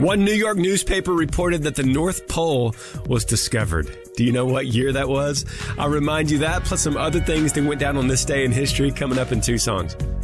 One New York newspaper reported that the North Pole was discovered. Do you know what year that was? I'll remind you that, plus some other things that went down on this day in history, coming up in two songs.